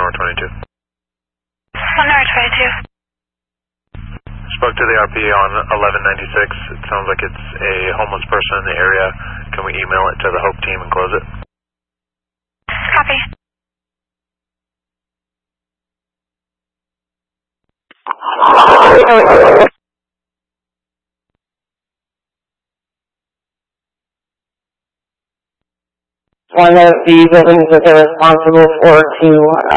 North 22. 1 North 22. Spoke to the RP on 1196. It sounds like it's a homeless person in the area. Can we email it to the Hope team and close it? Copy. One of the buildings that they're responsible for to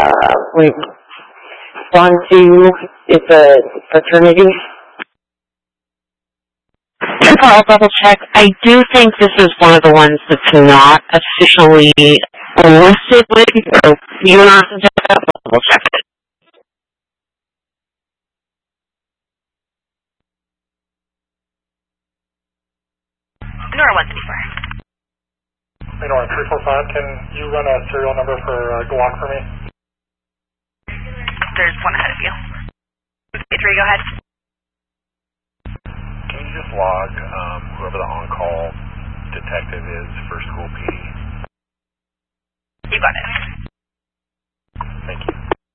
respond to is a fraternity. I'll double check. I do think this is one of the ones that's not officially listed with you and I. Double check it. Nora 134. Nora 345, can you run a serial number for Glock for me? There's one ahead of you. 3, go ahead. Can you just log whoever the on-call detective is for school PD? You got it. Thank you.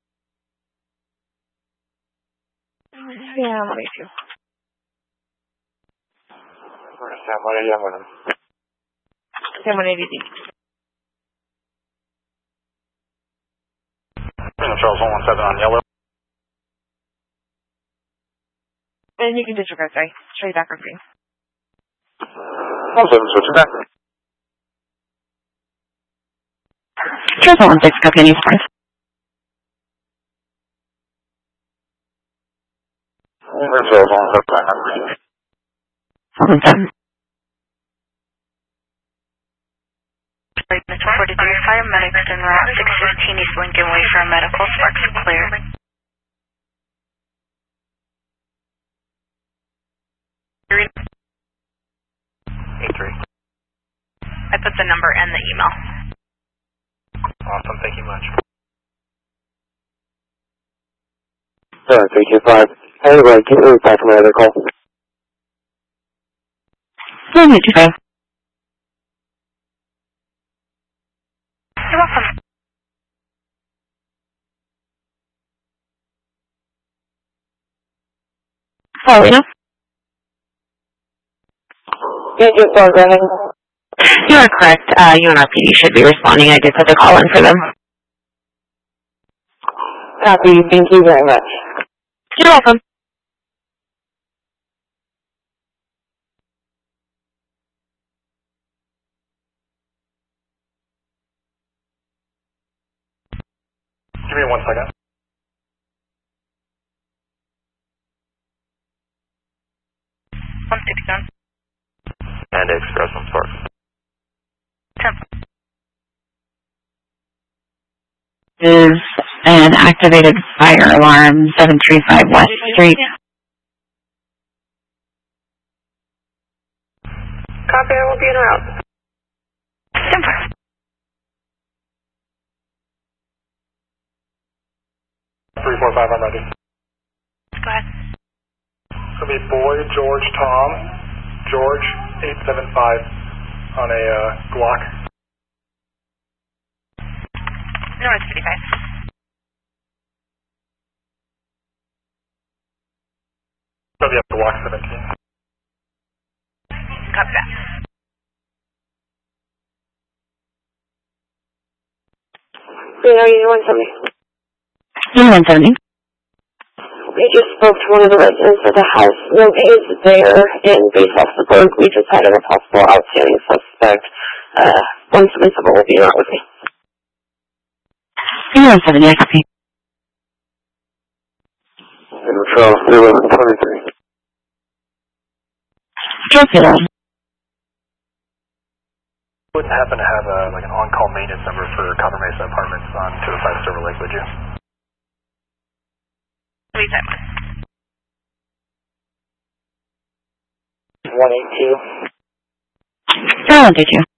Yeah, I'm ready to. Charles 117 on yellow. And you can disregard, sorry. Show you back on green. 17, switch back. Charles 16, copy, any surprise? Charles 117 on green. 17. 43, paramedics en route 615 East Lincoln Way for a medical. Sparks clear. A3. I put the number and the email. Awesome, thank you much. 325. Anyway, can you back from my other call? 125. You're welcome. Paulina? Yeah, just go ahead. You are correct. UNRPD should be responding. I did put the call in for them. Copy. Thank you very much. You're welcome. Give me 1 second. And Express on Sparks. 10. Is an activated fire alarm, 735 West Street. Copy, I will be en route. 10. 345, I'm ready. Go ahead. It's going to be Boy, George, Tom, George, 875 on a Glock. North 55. So we have Glock 17. Copy that. Are you 170? 170. We just spoke to one of the residents of the house. No is there, and based off the board, we just had a possible outstanding suspect. 177 will be around with me. 170, I copy. And Charles 1123. Charles 11. Wouldn't happen to have like an on-call maintenance number for Copper Mesa Apartments on 205 Silver Lake, would you? 182. 182. 182.